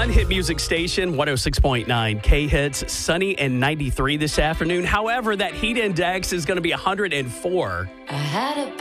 1 hit music station, 106.9 K-Hits, sunny and 93 this afternoon. However, that heat index is going to be 104. I had a